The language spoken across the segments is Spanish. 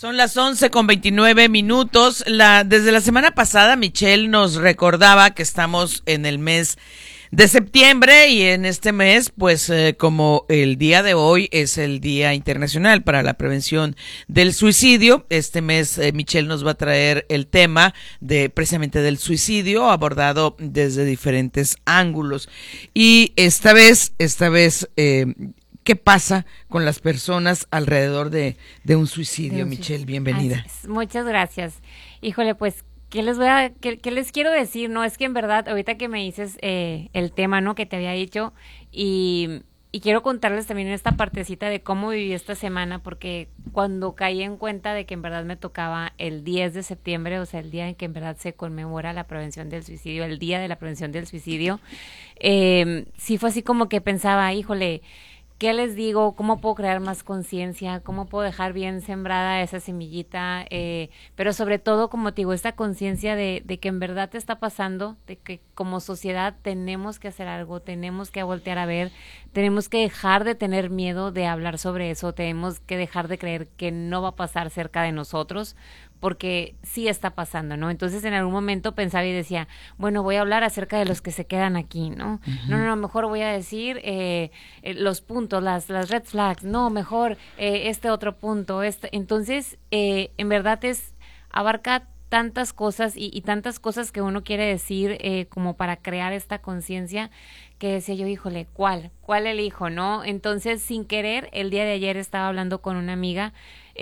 Son las 11:29. Desde la semana pasada, Michelle nos recordaba que estamos en el mes de septiembre y en este mes, pues como el día de hoy es el Día Internacional para la Prevención del Suicidio, este mes Michelle nos va a traer el tema precisamente del suicidio abordado desde diferentes ángulos. Y esta vez, ¿qué pasa con las personas alrededor de un suicidio? Michelle, bienvenida. Muchas gracias. Híjole, pues, ¿qué les quiero decir? No, es que en verdad, ahorita que me dices el tema, ¿no? Que te había dicho, y quiero contarles también esta partecita de cómo viví esta semana, porque cuando caí en cuenta de que en verdad me tocaba el 10 de septiembre, o sea, el día en que en verdad se conmemora la prevención del suicidio, el Día de la Prevención del Suicidio, sí fue así como que pensaba, híjole, ¿qué les digo? ¿Cómo puedo crear más conciencia? ¿Cómo puedo dejar bien sembrada esa semillita? Pero sobre todo, como te digo, esta conciencia de que en verdad te está pasando, de que como sociedad tenemos que hacer algo, tenemos que voltear a ver, tenemos que dejar de tener miedo de hablar sobre eso, tenemos que dejar de creer que no va a pasar cerca de nosotros, porque sí está pasando, ¿no? Entonces en algún momento pensaba y decía, bueno, voy a hablar acerca de los que se quedan aquí, ¿no? Uh-huh. No, mejor voy a decir los puntos, las red flags, no, mejor este otro punto, entonces en verdad abarca tantas cosas y tantas cosas que uno quiere decir como para crear esta conciencia, que decía yo, híjole, ¿cuál elijo, no? Entonces, sin querer, el día de ayer estaba hablando con una amiga,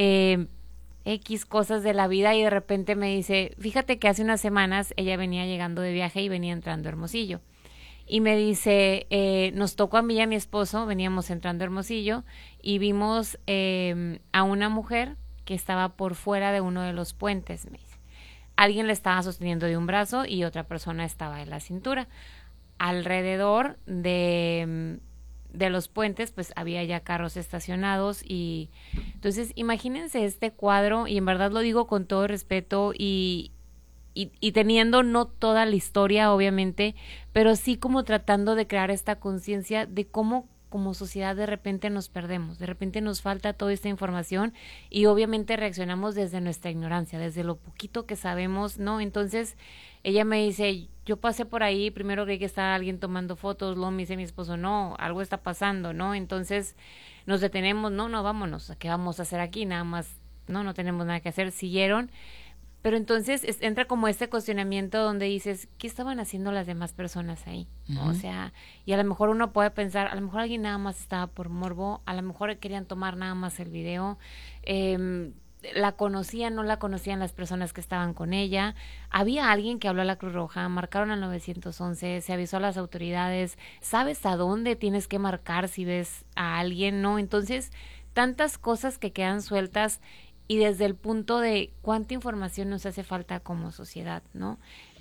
X cosas de la vida, y de repente me dice, fíjate que hace unas semanas ella venía llegando de viaje y venía entrando a Hermosillo. Y me dice, nos tocó a mí y a mi esposo, veníamos entrando a Hermosillo y vimos a una mujer que estaba por fuera de uno de los puentes, me dice. Alguien le estaba sosteniendo de un brazo y otra persona estaba en la cintura. Alrededor de los puentes, pues había ya carros estacionados, y entonces imagínense este cuadro, y en verdad lo digo con todo respeto y teniendo no toda la historia, obviamente, pero sí como tratando de crear esta conciencia de cómo como sociedad de repente nos perdemos, de repente nos falta toda esta información y obviamente reaccionamos desde nuestra ignorancia, desde lo poquito que sabemos, ¿no? Entonces ella me dice, yo pasé por ahí, primero creí que estaba alguien tomando fotos, luego me dice mi esposo, no, algo está pasando, ¿no? Entonces nos detenemos, no, vámonos, ¿qué vamos a hacer aquí? Nada más, no tenemos nada que hacer, siguieron. Pero entonces entra como este cuestionamiento donde dices, ¿qué estaban haciendo las demás personas ahí? Uh-huh. O sea, y a lo mejor uno puede pensar, a lo mejor alguien nada más estaba por morbo, a lo mejor querían tomar nada más el video, la conocían, no la conocían las personas que estaban con ella, había alguien que habló a la Cruz Roja, marcaron al 911, se avisó a las autoridades, ¿sabes a dónde tienes que marcar si ves a alguien? ¿No? Entonces, tantas cosas que quedan sueltas. Y desde el punto de cuánta información nos hace falta como sociedad, ¿no?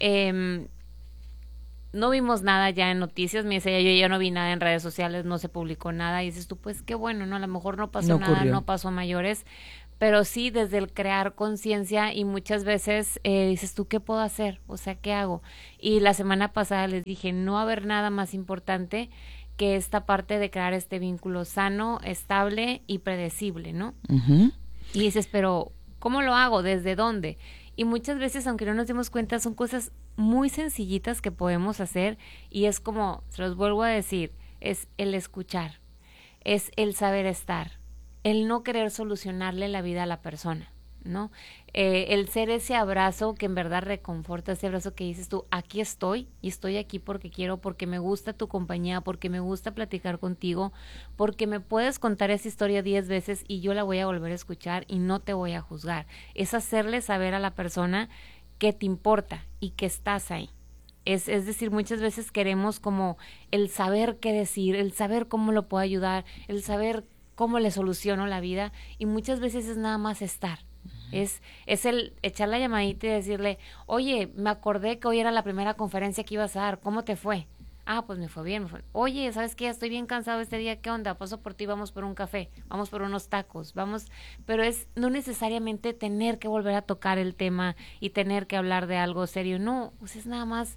No vimos nada ya en noticias, me decía yo ya no vi nada en redes sociales, no se publicó nada, y dices tú, pues qué bueno, ¿no? A lo mejor no pasó nada, no pasó a mayores, pero sí desde el crear conciencia, y muchas veces dices tú, ¿qué puedo hacer? O sea, ¿qué hago? Y la semana pasada les dije, no va a haber nada más importante que esta parte de crear este vínculo sano, estable y predecible, ¿no? Uh-huh. Y dices, pero ¿cómo lo hago? ¿Desde dónde? Y muchas veces, aunque no nos demos cuenta, son cosas muy sencillitas que podemos hacer, y es como, se los vuelvo a decir, es el escuchar, es el saber estar, el no querer solucionarle la vida a la persona, ¿no? El ser ese abrazo que en verdad reconforta, ese abrazo que dices tú, aquí estoy, y estoy aquí porque quiero, porque me gusta tu compañía, porque me gusta platicar contigo, porque me puedes contar esa historia 10 veces y yo la voy a volver a escuchar y no te voy a juzgar. Es hacerle saber a la persona que te importa y que estás ahí. Es decir, muchas veces queremos como el saber qué decir, el saber cómo lo puedo ayudar, el saber cómo le soluciono la vida, y muchas veces es nada más estar. Es el echar la llamadita y decirle, oye, me acordé que hoy era la primera conferencia que ibas a dar, ¿cómo te fue? Ah, pues me fue bien. Oye, ¿sabes qué? Estoy bien cansado este día, ¿qué onda? Paso por ti, vamos por un café, vamos por unos tacos, vamos, pero es no necesariamente tener que volver a tocar el tema y tener que hablar de algo serio, no, pues es nada más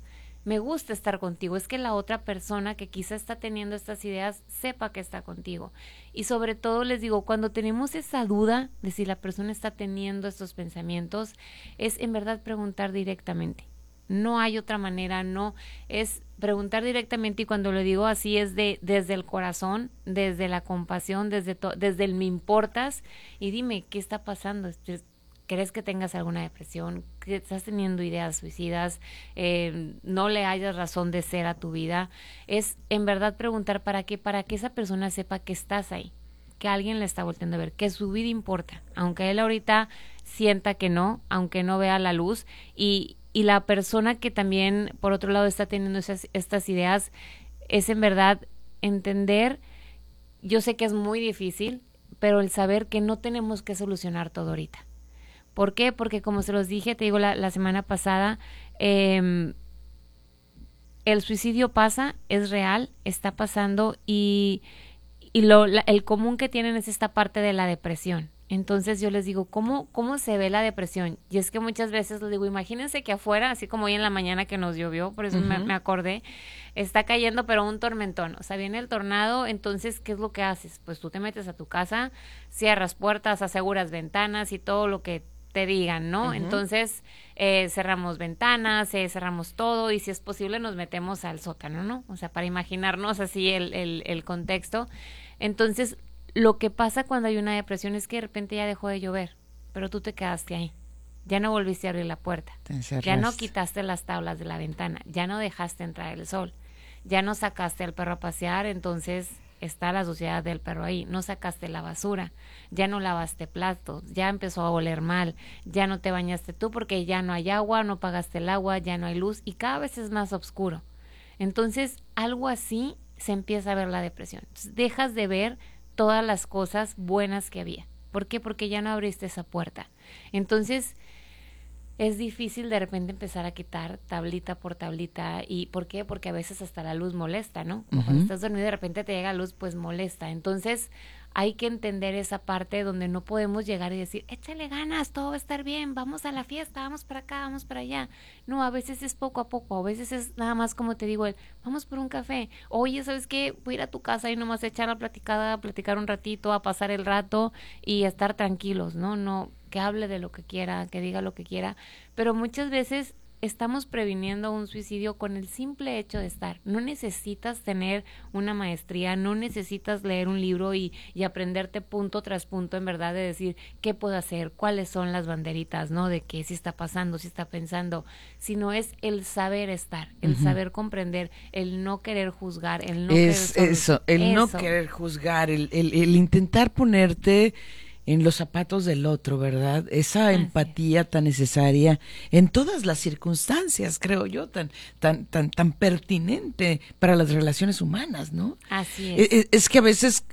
me gusta estar contigo, es que la otra persona que quizá está teniendo estas ideas sepa que está contigo. Y sobre todo les digo, cuando tenemos esa duda de si la persona está teniendo estos pensamientos, es en verdad preguntar directamente. No hay otra manera, no, es preguntar directamente, y cuando lo digo así es desde el corazón, desde la compasión, desde el me importas, y dime, ¿qué está pasando? ¿Crees que tengas alguna depresión? ¿Que estás teniendo ideas suicidas? ¿No le hayas razón de ser a tu vida? Es en verdad preguntar para que esa persona sepa que estás ahí, que alguien le está volteando a ver, que su vida importa, aunque él ahorita sienta que no, aunque no vea la luz, y la persona que también, por otro lado, está teniendo estas ideas, es en verdad entender, yo sé que es muy difícil, pero el saber que no tenemos que solucionar todo ahorita. ¿Por qué? Porque como se los dije, te digo la semana pasada, el suicidio pasa, es real, está pasando, y el común que tienen es esta parte de la depresión. Entonces yo les digo, ¿cómo se ve la depresión? Y es que muchas veces les digo, imagínense que afuera, así como hoy en la mañana que nos llovió, por eso me acordé, está cayendo pero un tormentón, o sea, viene el tornado, entonces, ¿qué es lo que haces? Pues tú te metes a tu casa, cierras puertas, aseguras ventanas y todo lo que te digan, ¿no? Entonces, cerramos ventanas, cerramos todo, y si es posible nos metemos al sótano, ¿no? O sea, para imaginarnos así el contexto. Entonces, lo que pasa cuando hay una depresión es que de repente ya dejó de llover, pero tú te quedaste ahí. Ya no volviste a abrir la puerta. Ya no quitaste las tablas de la ventana. Ya no dejaste entrar el sol. Ya no sacaste al perro a pasear, entonces está la suciedad del perro ahí. No sacaste la basura. Ya no lavaste platos. Ya empezó a oler mal. Ya no te bañaste tú porque ya no hay agua, no pagaste el agua, ya no hay luz y cada vez es más oscuro. Entonces, algo así se empieza a ver la depresión. Entonces, dejas de ver todas las cosas buenas que había. ¿Por qué? Porque ya no abriste esa puerta. Entonces, es difícil de repente empezar a quitar tablita por tablita. ¿Y por qué? Porque a veces hasta la luz molesta, ¿no? Como cuando estás dormido y de repente te llega luz, pues molesta. Entonces, hay que entender esa parte donde no podemos llegar y decir, échale ganas, todo va a estar bien, vamos a la fiesta, vamos para acá, vamos para allá. No, a veces es poco a poco, a veces es nada más como te digo, vamos por un café. Oye, ¿sabes qué? Voy a ir a tu casa y nomás a echar la platicada, a platicar un ratito, a pasar el rato y a estar tranquilos, ¿no? No, que hable de lo que quiera, que diga lo que quiera, pero muchas veces estamos previniendo un suicidio con el simple hecho de estar. No necesitas tener una maestría, no necesitas leer un libro y aprenderte punto tras punto, en verdad, de decir qué puedo hacer, cuáles son las banderitas, ¿no? De qué si está pasando, si está pensando, sino es el saber estar, el saber comprender, el no querer juzgar, el no no querer juzgar, el intentar ponerte en los zapatos del otro, ¿verdad? Esa empatía tan necesaria en todas las circunstancias, creo yo, tan pertinente para las relaciones humanas, ¿no? Así es. Es que a veces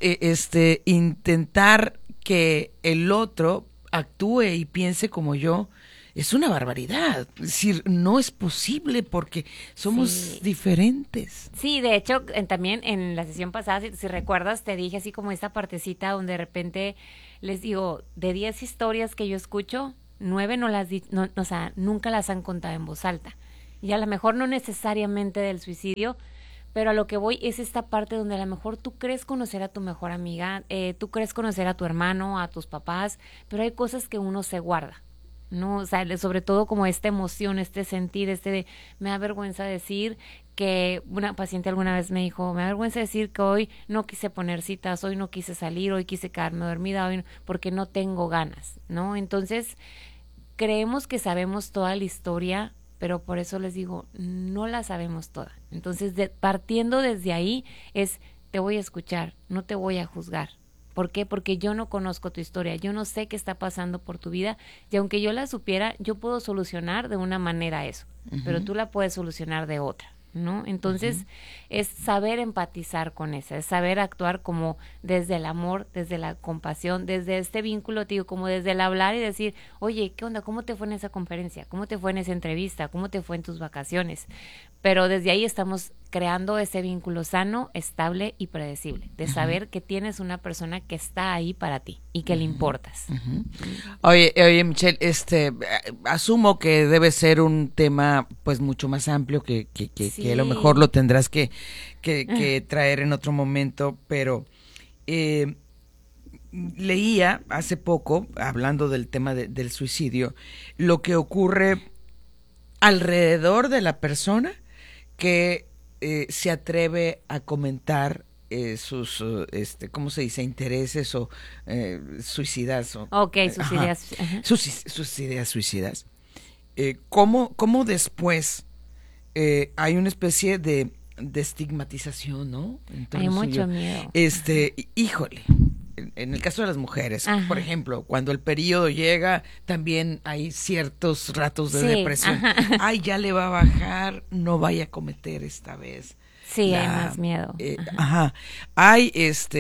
intentar que el otro actúe y piense como yo es una barbaridad. Es decir, no es posible porque somos diferentes. Sí, de hecho, también en la sesión pasada, si recuerdas, te dije así como esta partecita donde de repente les digo, de 10 historias que yo escucho, 9 o sea, nunca las han contado en voz alta. Y a lo mejor no necesariamente del suicidio, pero a lo que voy es esta parte donde a lo mejor tú crees conocer a tu mejor amiga, tú crees conocer a tu hermano, a tus papás, pero hay cosas que uno se guarda, ¿no? O sea, sobre todo como esta emoción, este sentir, me da vergüenza decir que una paciente alguna vez me dijo, me da vergüenza decir que hoy no quise poner citas, hoy no quise salir, hoy quise quedarme dormida, hoy porque no tengo ganas, ¿no? Entonces, creemos que sabemos toda la historia, pero por eso les digo, no la sabemos toda. Entonces, partiendo desde ahí te voy a escuchar, no te voy a juzgar. ¿Por qué? Porque yo no conozco tu historia, yo no sé qué está pasando por tu vida, y aunque yo la supiera, yo puedo solucionar de una manera eso, pero tú la puedes solucionar de otra, ¿no? Entonces, es saber empatizar con esa, es saber actuar como desde el amor, desde la compasión, desde este vínculo, tío, como desde el hablar y decir, oye, ¿qué onda? ¿Cómo te fue en esa conferencia? ¿Cómo te fue en esa entrevista? ¿Cómo te fue en tus vacaciones? Pero desde ahí estamos creando ese vínculo sano, estable y predecible, de saber que tienes una persona que está ahí para ti y que le importas. Oye, Michelle, asumo que debe ser un tema pues mucho más amplio que a lo mejor lo tendrás que traer en otro momento, pero leía hace poco, hablando del tema del suicidio, lo que ocurre alrededor de la persona que se atreve a comentar sus, ¿cómo se dice? Intereses o suicidas. Sus ideas. Sus ideas suicidas. ¿Cómo después hay una especie de estigmatización, ¿no? Hay mucho miedo. Híjole. En el caso de las mujeres, por ejemplo, cuando el periodo llega, también hay ciertos ratos de depresión. Ay, ya le va a bajar, no vaya a cometer esta vez. Sí, hay más miedo. Ay,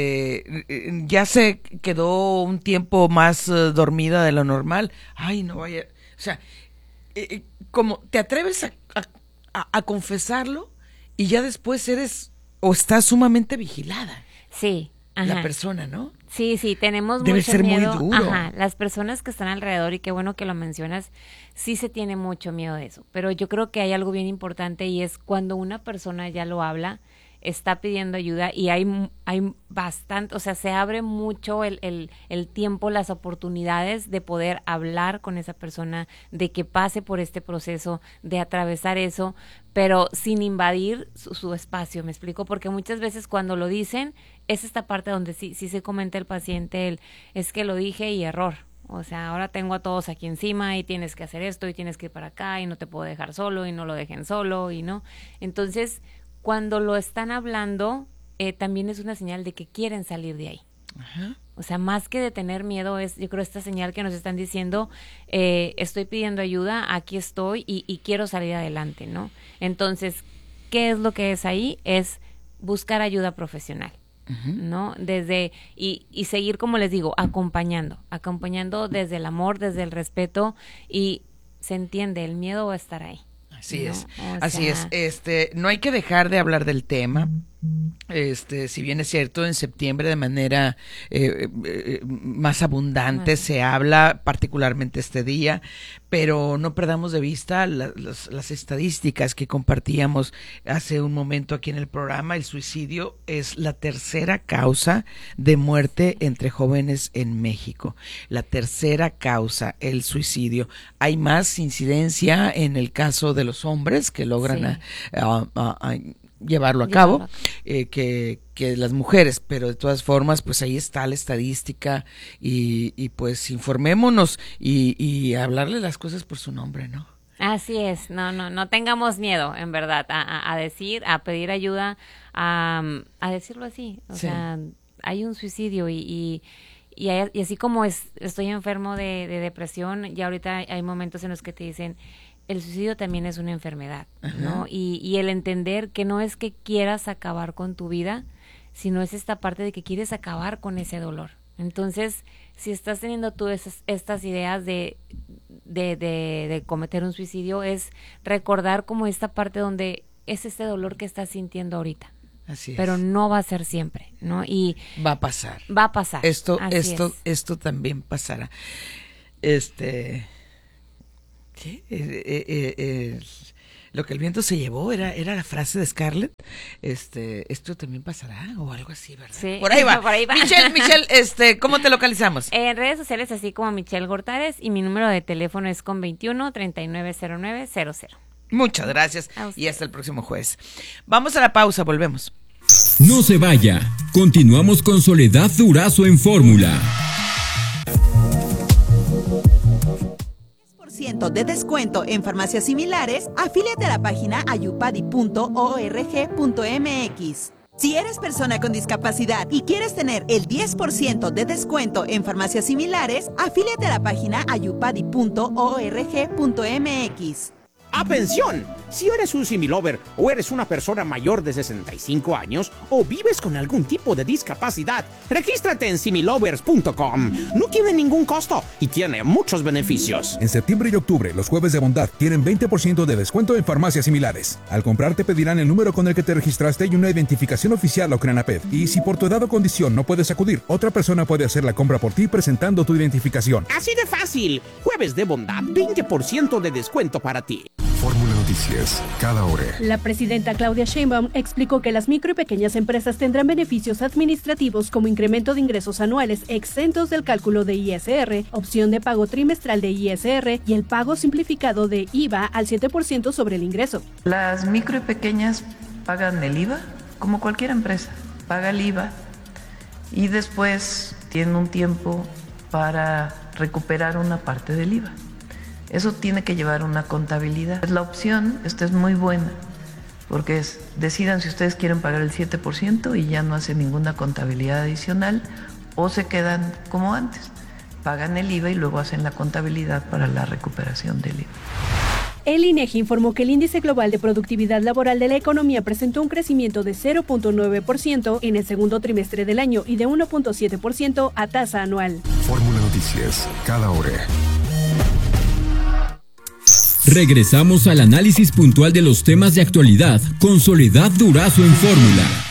ya se quedó un tiempo más dormida de lo normal. Ay, no vaya. O sea, como te atreves a confesarlo y ya después eres o estás sumamente vigilada. Sí. La persona, ¿no? Sí, tenemos Debe mucho ser miedo. Muy duro. Las personas que están alrededor, y qué bueno que lo mencionas, sí se tiene mucho miedo de eso. Pero yo creo que hay algo bien importante y es cuando una persona ya lo habla, está pidiendo ayuda y hay bastante, o sea, se abre mucho el tiempo, las oportunidades de poder hablar con esa persona, de que pase por este proceso, de atravesar eso, pero sin invadir su espacio, ¿me explico? Porque muchas veces cuando lo dicen, es esta parte donde sí se comenta el paciente, es que lo dije y error. O sea, ahora tengo a todos aquí encima y tienes que hacer esto y tienes que ir para acá y no te puedo dejar solo y no lo dejen solo y no. Entonces, cuando lo están hablando, también es una señal de que quieren salir de ahí. O sea, más que de tener miedo, es, yo creo, esta señal que nos están diciendo, estoy pidiendo ayuda, aquí estoy y quiero salir adelante, ¿no? Entonces, ¿qué es lo que es ahí? Es buscar ayuda profesional, ¿no? Desde, y seguir, como les digo, acompañando desde el amor, desde el respeto, y se entiende, el miedo va a estar ahí. Así es, así es. No hay que dejar de hablar del tema. Si bien es cierto, en septiembre de manera más abundante se habla, particularmente este día, pero no perdamos de vista las estadísticas que compartíamos hace un momento aquí en el programa. El suicidio es la tercera causa de muerte entre jóvenes en México. La tercera causa, el suicidio. Hay más incidencia en el caso de los hombres que logran llevarlo a cabo que las mujeres, pero de todas formas pues ahí está la estadística y pues informémonos y hablarle las cosas por su nombre, ¿no? Así es, no tengamos miedo, en verdad, a decir, a pedir ayuda, a decirlo así, o sea, hay un suicidio y así como estoy enfermo de depresión, ya ahorita hay momentos en los que te dicen, el suicidio también es una enfermedad, ¿no? Y el entender que no es que quieras acabar con tu vida, sino es esta parte de que quieres acabar con ese dolor. Entonces, si estás teniendo tú estas ideas de cometer un suicidio, es recordar como esta parte donde es este dolor que estás sintiendo ahorita. Así es. Pero no va a ser siempre, ¿no? Y va a pasar. Va a pasar. Esto también pasará. ¿Qué? Lo que el viento se llevó era la frase de Scarlett. Esto también pasará o algo así, ¿verdad? Sí, por ahí va. Michelle, ¿cómo te localizamos? En redes sociales así como Michelle Gortárez, y mi número de teléfono es con 21-3909-00. Muchas gracias y hasta el próximo jueves. Vamos a la pausa, volvemos. No se vaya, continuamos con Soledad Durazo en Fórmula. De descuento en farmacias similares, afíliate a la página ayupadi.org.mx. Si eres persona con discapacidad y quieres tener el 10% de descuento en farmacias similares, afíliate a la página ayupadi.org.mx. ¡Atención! Si eres un similover o eres una persona mayor de 65 años o vives con algún tipo de discapacidad, regístrate en similovers.com. No tiene ningún costo y tiene muchos beneficios. En septiembre y octubre, los jueves de bondad tienen 20% de descuento en farmacias similares. Al comprar te pedirán el número con el que te registraste y una identificación oficial o CRENAPED. Y si por tu edad o condición no puedes acudir, otra persona puede hacer la compra por ti presentando tu identificación. Así de fácil. Jueves de bondad, 20% de descuento para ti. Fórmula Noticias, cada hora. La presidenta Claudia Sheinbaum explicó que las micro y pequeñas empresas tendrán beneficios administrativos como incremento de ingresos anuales exentos del cálculo de ISR, opción de pago trimestral de ISR y el pago simplificado de IVA al 7% sobre el ingreso. Las micro y pequeñas pagan el IVA, como cualquier empresa, paga el IVA y después tienen un tiempo para recuperar una parte del IVA. Eso tiene que llevar una contabilidad. La opción, esta es muy buena, porque decidan si ustedes quieren pagar el 7% y ya no hacen ninguna contabilidad adicional, o se quedan como antes, pagan el IVA y luego hacen la contabilidad para la recuperación del IVA. El INEGI informó que el índice global de productividad laboral de la economía presentó un crecimiento de 0.9% en el segundo trimestre del año y de 1.7% a tasa anual. Fórmula Noticias, cada hora. Regresamos al análisis puntual de los temas de actualidad con Soledad Durazo en Fórmula.